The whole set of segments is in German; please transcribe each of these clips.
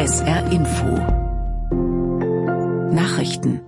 SR Info Nachrichten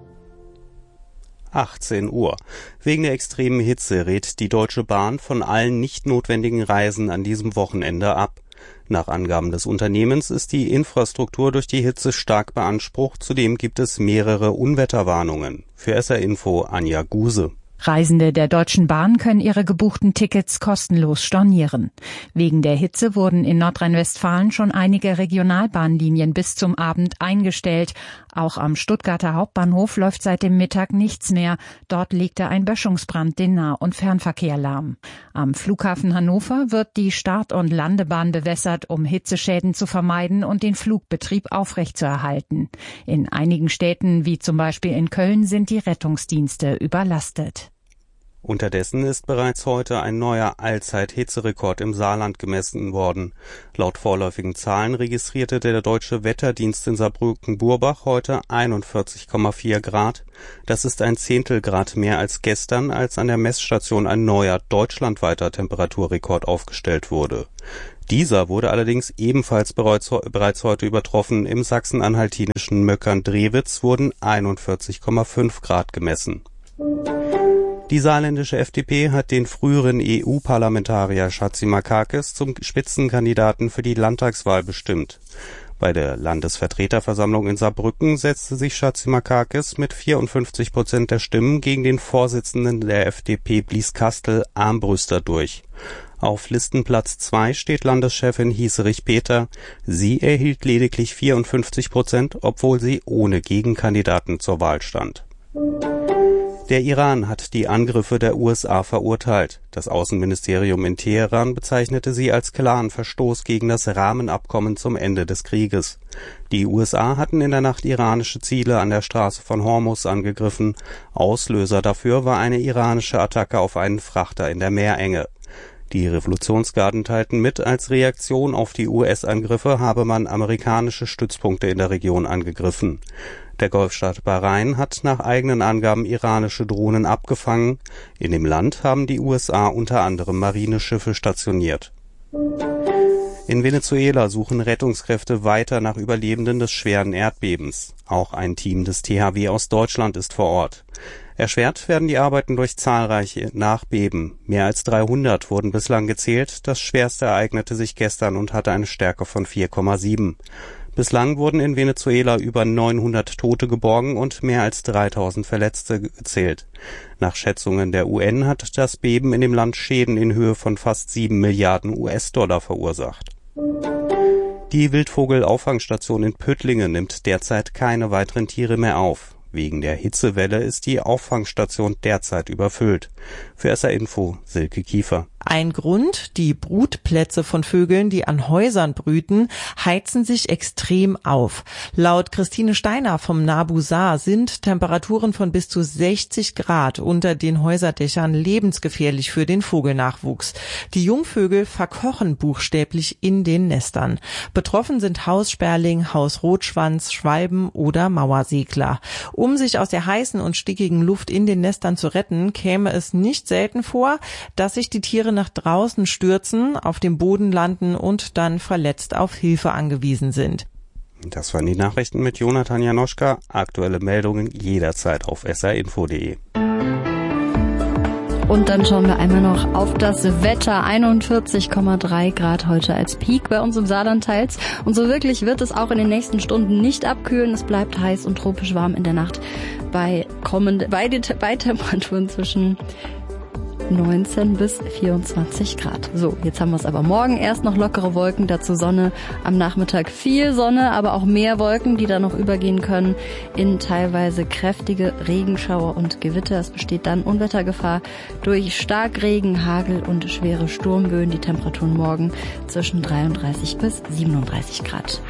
18 Uhr. Wegen der extremen Hitze rät die Deutsche Bahn von allen nicht notwendigen Reisen an diesem Wochenende ab. Nach Angaben des Unternehmens ist die Infrastruktur durch die Hitze stark beansprucht. Zudem gibt es mehrere Unwetterwarnungen. Für SR Info Anja Guse. Reisende der Deutschen Bahn können ihre gebuchten Tickets kostenlos stornieren. Wegen der Hitze wurden in Nordrhein-Westfalen schon einige Regionalbahnlinien bis zum Abend eingestellt. Auch am Stuttgarter Hauptbahnhof läuft seit dem Mittag nichts mehr. Dort legte ein Böschungsbrand den Nah- und Fernverkehr lahm. Am Flughafen Hannover wird die Start- und Landebahn bewässert, um Hitzeschäden zu vermeiden und den Flugbetrieb aufrechtzuerhalten. In einigen Städten, wie zum Beispiel in Köln, sind die Rettungsdienste überlastet. Unterdessen ist bereits heute ein neuer Allzeit-Hitzerekord im Saarland gemessen worden. Laut vorläufigen Zahlen registrierte der Deutsche Wetterdienst in Saarbrücken-Burbach heute 41,4 Grad. Das ist ein Zehntelgrad mehr als gestern, als an der Messstation ein neuer deutschlandweiter Temperaturrekord aufgestellt wurde. Dieser wurde allerdings ebenfalls bereits heute übertroffen. Im sachsen-anhaltinischen Möckern-Drewitz wurden 41,5 Grad gemessen. Die saarländische FDP hat den früheren EU-Parlamentarier Chatzimarkakis zum Spitzenkandidaten für die Landtagswahl bestimmt. Bei der Landesvertreterversammlung in Saarbrücken setzte sich Chatzimarkakis mit 54% der Stimmen gegen den Vorsitzenden der FDP Blies Kastel Armbrüster durch. Auf Listenplatz 2 steht Landeschefin Hieserich Peter. Sie erhielt lediglich 54%, obwohl sie ohne Gegenkandidaten zur Wahl stand. Der Iran hat die Angriffe der USA verurteilt. Das Außenministerium in Teheran bezeichnete sie als klaren Verstoß gegen das Rahmenabkommen zum Ende des Krieges. Die USA hatten in der Nacht iranische Ziele an der Straße von Hormuz angegriffen. Auslöser dafür war eine iranische Attacke auf einen Frachter in der Meerenge. Die Revolutionsgarden teilten mit, als Reaktion auf die US-Angriffe habe man amerikanische Stützpunkte in der Region angegriffen. Der Golfstaat Bahrain hat nach eigenen Angaben iranische Drohnen abgefangen. In dem Land haben die USA unter anderem Marineschiffe stationiert. In Venezuela suchen Rettungskräfte weiter nach Überlebenden des schweren Erdbebens. Auch ein Team des THW aus Deutschland ist vor Ort. Erschwert werden die Arbeiten durch zahlreiche Nachbeben. Mehr als 300 wurden bislang gezählt. Das schwerste ereignete sich gestern und hatte eine Stärke von 4,7. Bislang wurden in Venezuela über 900 Tote geborgen und mehr als 3000 Verletzte gezählt. Nach Schätzungen der UN hat das Beben in dem Land Schäden in Höhe von fast 7 Milliarden US-Dollar verursacht. Die Wildvogel-Auffangstation in Püttlingen nimmt derzeit keine weiteren Tiere mehr auf. Wegen der Hitzewelle ist die Auffangstation derzeit überfüllt. Für SR Info Silke Kiefer. Ein Grund: die Brutplätze von Vögeln, die an Häusern brüten, heizen sich extrem auf. Laut Christine Steiner vom NABU Saar sind Temperaturen von bis zu 60 Grad unter den Häuserdächern lebensgefährlich für den Vogelnachwuchs. Die Jungvögel verkochen buchstäblich in den Nestern. Betroffen sind Haussperling, Hausrotschwanz, Schwalben oder Mauersegler. Um sich aus der heißen und stickigen Luft in den Nestern zu retten, käme es nicht selten vor, dass sich die Tiere nach draußen stürzen, auf dem Boden landen und dann verletzt auf Hilfe angewiesen sind. Das waren die Nachrichten mit Jonathan Janoschka. Aktuelle Meldungen jederzeit auf srinfo.de. Und dann schauen wir einmal noch auf das Wetter. 41,3 Grad heute als Peak bei uns im Saarland teils. Und so wirklich wird es auch in den nächsten Stunden nicht abkühlen. Es bleibt heiß und tropisch warm in der Nacht bei Temperaturen zwischen 19 bis 24 Grad. So, jetzt haben wir es aber morgen erst noch lockere Wolken, dazu Sonne, am Nachmittag viel Sonne, aber auch mehr Wolken, die dann noch übergehen können in teilweise kräftige Regenschauer und Gewitter. Es besteht dann Unwettergefahr durch Starkregen, Hagel und schwere Sturmböen. Die Temperaturen morgen zwischen 33 bis 37 Grad.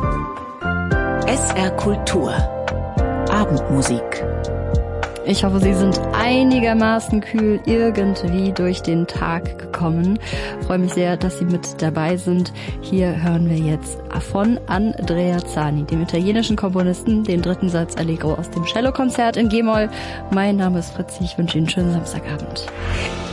SR Kultur Abendmusik. Ich hoffe, Sie sind einigermaßen kühl irgendwie durch den Tag gekommen. Ich freue mich sehr, dass Sie mit dabei sind. Hier hören wir jetzt von Andrea Zani, dem italienischen Komponisten, den dritten Satz Allegro aus dem Cellokonzert in G-Moll. Mein Name ist Fritzi, ich wünsche Ihnen einen schönen Samstagabend.